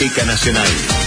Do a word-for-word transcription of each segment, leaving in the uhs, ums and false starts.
Discoteca Nacional.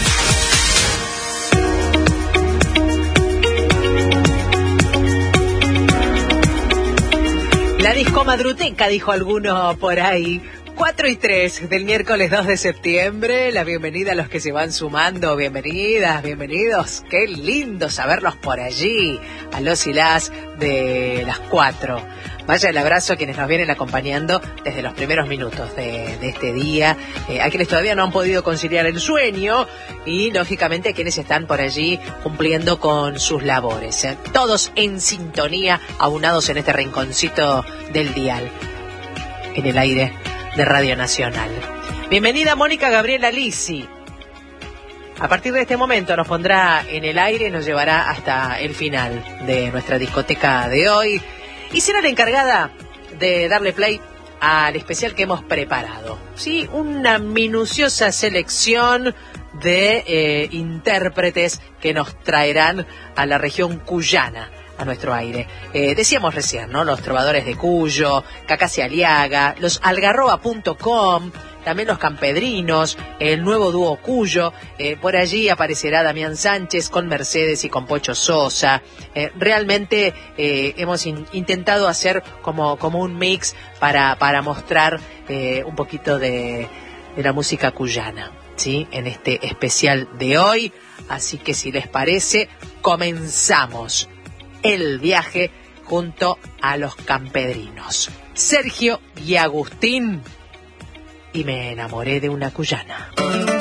La discomadruteca, dijo alguno por ahí. cuatro y tres del miércoles dos de septiembre. La bienvenida a los que se van sumando. Bienvenidas, bienvenidos. Qué lindo saberlos por allí. A los y las de las cuatro. Vaya el abrazo a quienes nos vienen acompañando desde los primeros minutos de, de este día. Eh, a quienes todavía no han podido conciliar el sueño. Y, lógicamente, a quienes están por allí cumpliendo con sus labores. Eh. Todos en sintonía, aunados en este rinconcito del dial. En el aire de Radio Nacional. Bienvenida Mónica Gabriela Lisi. A partir de este momento nos pondrá en el aire y nos llevará hasta el final de nuestra discoteca de hoy. Y será la encargada de darle play al especial que hemos preparado. Sí, una minuciosa selección de eh, intérpretes que nos traerán a la región cuyana a nuestro aire. Eh, decíamos recién, ¿no? Los trovadores de Cuyo, Cacase Aliaga, los algarroba punto com, también los campedrinos, el nuevo dúo Cuyo, eh, por allí aparecerá Damián Sánchez con Mercedes y con Pocho Sosa. Eh, realmente eh, hemos in- intentado hacer como, como un mix para, para mostrar eh, un poquito de, de la música cuyana, ¿sí? En este especial de hoy. Así que si les parece, comenzamos el viaje junto a los campedrinos. Sergio y Agustín. Y me enamoré de una cuyana.